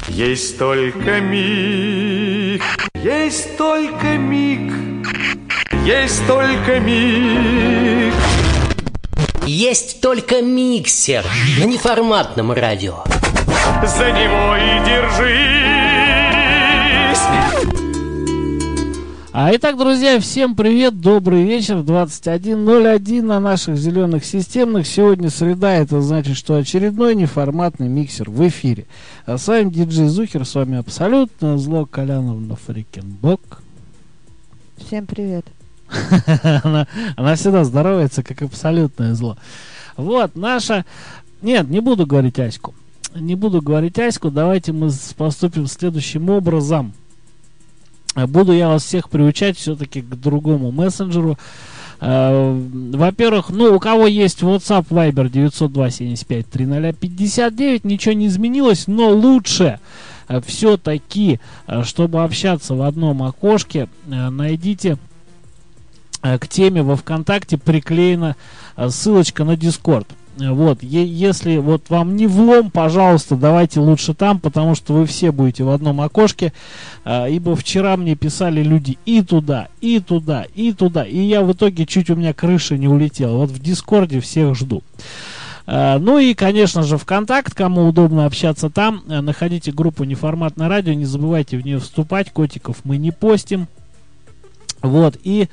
Есть только миг, есть только миг, есть только миг. Есть только миксер на неформатном радио. За него и держись. Итак, друзья, всем привет, добрый вечер, 21:01 на наших зеленых системных. Сегодня среда, это значит, что очередной неформатный миксер в эфире. С вами диджей Зухер, с вами абсолютно зло Коляновна Фрикенбок. Всем привет. Она всегда здоровается, как абсолютное зло. Вот, наша... Нет, не буду говорить Аську. Не буду говорить Аську, давайте мы поступим следующим образом. Буду я вас всех приучать все-таки к другому мессенджеру. Во-первых, у кого есть WhatsApp, Viber 902-75-300-59, ничего не изменилось, но лучше все-таки, чтобы общаться в одном окошке, найдите к теме во ВКонтакте приклеена ссылочка на Discord. Вот, если вот вам не влом, пожалуйста, давайте лучше там, потому что вы все будете в одном окошке, ибо вчера мне писали люди и туда, и туда, и туда, и я в итоге чуть у меня крыша не улетела. Вот в Дискорде всех жду. Ну и, конечно же, ВКонтакт, кому удобно общаться там, находите группу «Неформатное радио», не забывайте в нее вступать, котиков мы не постим. Вот, и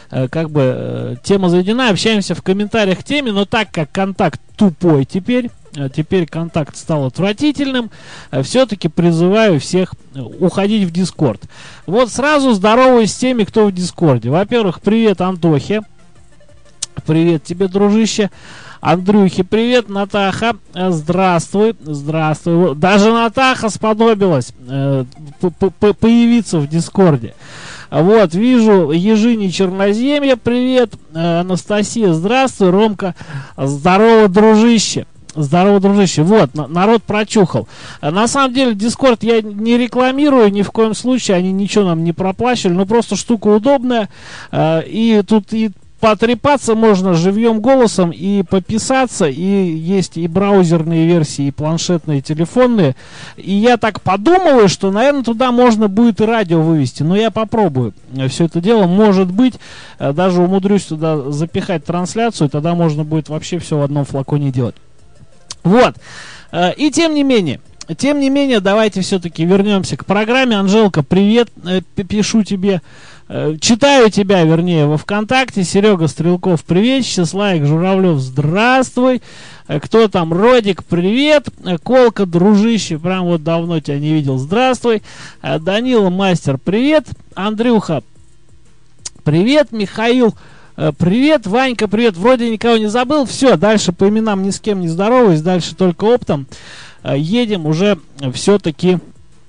тема заведена, общаемся в комментариях к теме, но так как контакт тупой теперь контакт стал отвратительным, все-таки призываю всех уходить в Дискорд. Вот сразу здороваюсь с теми, кто в Дискорде. Во-первых, привет Антохе, привет тебе, дружище. Андрюхе привет, Натаха, здравствуй, здравствуй. Даже Натаха сподобилась появиться в Дискорде. Вот, вижу Ежини Черноземья, привет, Анастасия, здравствуй, Ромка, здорово, дружище. Здорово, дружище. Вот, народ прочухал. На самом деле, Discord я не рекламирую ни в коем случае, они ничего нам не проплачивали, но просто штука удобная, и тут и потрепаться можно живьем голосом и пописаться, и есть и браузерные версии, и планшетные, и телефонные. И я так подумываю, что, наверное, туда можно будет и радио вывести. Но я попробую все это дело. Может быть, даже умудрюсь туда запихать трансляцию, тогда можно будет вообще все в одном флаконе делать. Вот. И тем не менее, давайте все-таки вернемся к программе. Анжелка, привет, пишу тебе. Читаю тебя, вернее, во ВКонтакте. Серега Стрелков, привет. Счастливик Журавлев, здравствуй. Кто там? Родик, привет. Колка, дружище, прям вот давно тебя не видел, здравствуй. Данила Мастер, привет. Андрюха, привет. Михаил, привет. Ванька, привет. Вроде никого не забыл. Все, дальше по именам ни с кем не здороваюсь. Дальше только оптом. Едем уже все-таки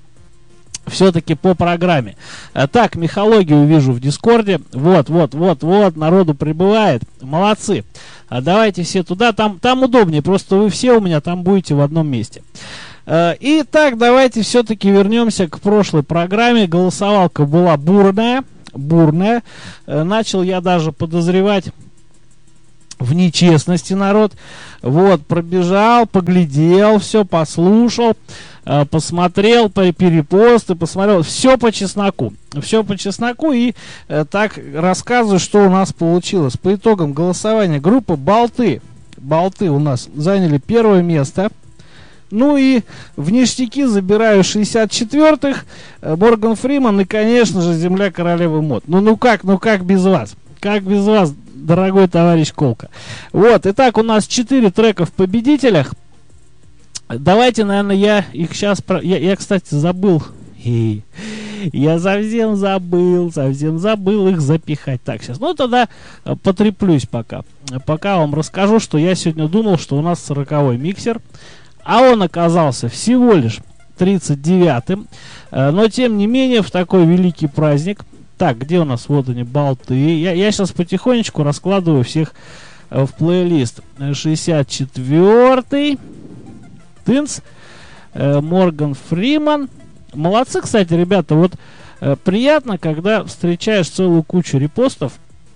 по программе. Так, мифологию вижу в Дискорде. Вот, народу прибывает. Молодцы. Давайте все туда. Там удобнее. Просто вы все у меня там будете в одном месте. Итак, давайте все-таки вернемся к прошлой программе. Голосовалка была бурная. Начал я даже подозревать в нечестности народ. Вот, пробежал, поглядел, все послушал, посмотрел перепосты, посмотрел, все по чесноку. И так рассказываю, что у нас получилось. По итогам голосования группа Болты у нас заняли первое место. Ну и в ништяки забираю 64-х, Морган Фриман и, конечно же, Земля королевы мод. Ну как без вас? Как без вас, дорогой товарищ Колка? Вот, итак, у нас 4 трека в победителях. Давайте, наверное, я их сейчас... Я, кстати, забыл. Я совсем забыл их запихать. Так, сейчас. Ну, тогда потреплюсь пока. Пока вам расскажу, что я сегодня думал, что у нас 40-й миксер. А он оказался всего лишь 39-м. Но, тем не менее, в такой великий праздник... Так, где у нас? Вот они, болты. Я сейчас потихонечку раскладываю всех в плейлист. 64-й. Тынц. Морган Фриман. Молодцы, кстати, ребята. Вот приятно, когда встречаешь целую кучу репостов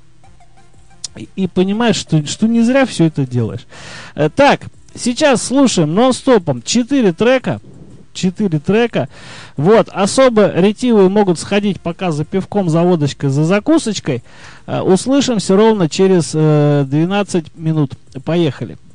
и понимаешь, что не зря все это делаешь. Так, сейчас слушаем нон-стопом 4 трека. 4 трека. Вот, особо ретивые могут сходить пока за пивком, за водочкой, за закусочкой. Услышимся ровно через 12 минут. Поехали.